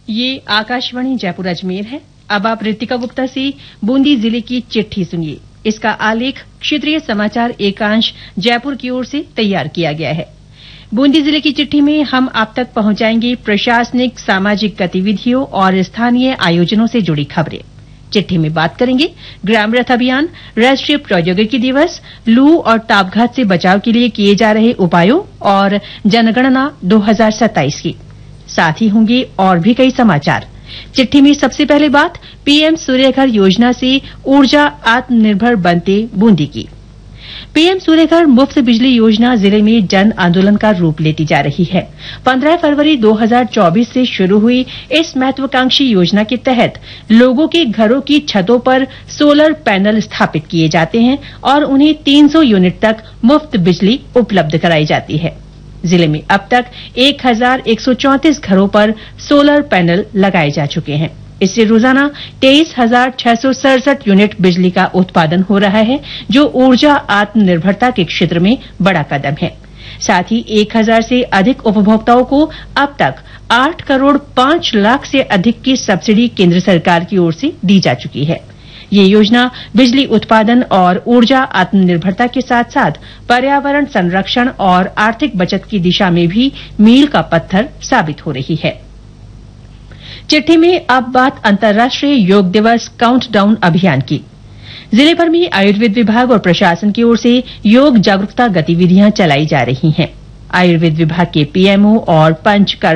ये आकाशवाणी जयपुर अजमेर है। अब आप ऋतिका गुप्ता से बूंदी जिले की चिट्ठी सुनिए। इसका आलेख क्षेत्रीय समाचार एकांश जयपुर की ओर से तैयार किया गया है। बूंदी जिले की चिट्ठी में हम आप तक पहुंचाएंगे प्रशासनिक, सामाजिक गतिविधियों और स्थानीय आयोजनों से जुड़ी खबरें। चिट्ठी में बात करेंगे ग्राम रथ अभियान, राष्ट्रीय प्रौद्योगिकी दिवस, लू और तापघात से बचाव के लिए किए जा रहे उपायों और जनगणना 2027 की। साथ ही होंगे और भी कई समाचार। चिट्ठी में सबसे पहले बात पीएम सूर्यघर योजना से ऊर्जा आत्मनिर्भर बनते बूंदी की। पीएम सूर्यघर मुफ्त बिजली योजना जिले में जन आंदोलन का रूप लेती जा रही है। 15 फरवरी 2024 से शुरू हुई इस महत्वाकांक्षी योजना के तहत लोगों के घरों की छतों पर सोलर पैनल स्थापित किए जाते हैं और उन्हें 300 यूनिट तक मुफ्त बिजली उपलब्ध कराई जाती है। जिले में अब तक 1134 घरों पर सोलर पैनल लगाए जा चुके हैं। इससे रोजाना 23,667 यूनिट बिजली का उत्पादन हो रहा है, जो ऊर्जा आत्मनिर्भरता के क्षेत्र में बड़ा कदम है। साथ ही 1000 से अधिक उपभोक्ताओं को अब तक 8 करोड़ 5 लाख से अधिक की सब्सिडी केंद्र सरकार की ओर से दी जा चुकी है। ये योजना बिजली उत्पादन और ऊर्जा आत्मनिर्भरता के साथ साथ पर्यावरण संरक्षण और आर्थिक बचत की दिशा में भी मील का पत्थर साबित हो रही है। चिट्ठी में अब बात अंतर्राष्ट्रीय योग दिवस काउंटडाउन अभियान की। जिले भर में आयुर्वेद विभाग और प्रशासन की ओर से योग जागरूकता गतिविधियां चलाई जा रही हैं। आयुर्वेद विभाग के पीएमओ और पंच